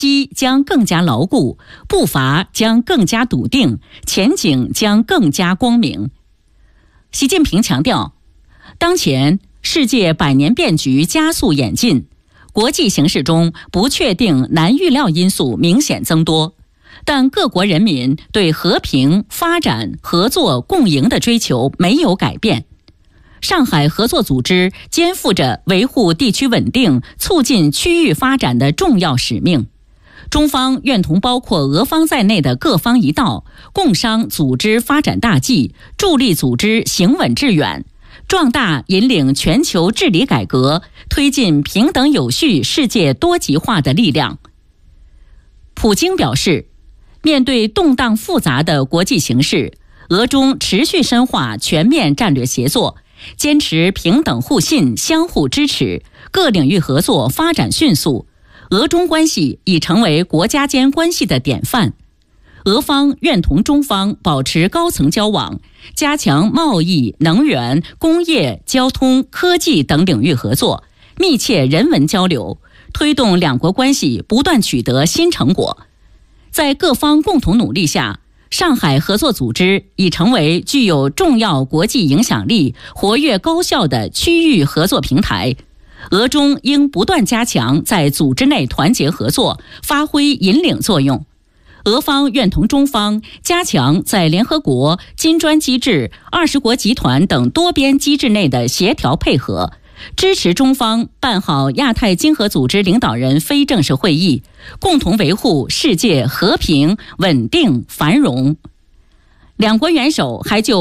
基将更加牢固，步伐将更加笃定，前景将更加光明。习近平强调，当前世界百年变局加速演进，国际形势中不确定、难预料因素明显增多，但各国人民对和平、发展、合作、共赢的追求没有改变。上海合作组织肩负着维护地区稳定、促进区域发展的重要使命。中方愿同包括俄方在内的各方一道，共商组织发展大计，助力组织行稳致远，壮大引领全球治理改革、推进平等有序世界多极化的力量。普京表示，面对动荡复杂的国际形势，俄中持续深化全面战略协作，坚持平等互信、相互支持，各领域合作发展迅速。俄中关系已成为国家间关系的典范。俄方愿同中方保持高层交往，加强贸易、能源、工业、交通、科技等领域合作，密切人文交流，推动两国关系不断取得新成果。在各方共同努力下，上海合作组织已成为具有重要国际影响力、活跃高效的区域合作平台。俄中应不断加强在组织内团结合作，发挥引领作用。俄方愿同中方加强在联合国、金砖机制、20国集团等多边机制内的协调配合，支持中方办好亚太经合组织领导人非正式会议，共同维护世界和平、稳定、繁荣。两国元首还就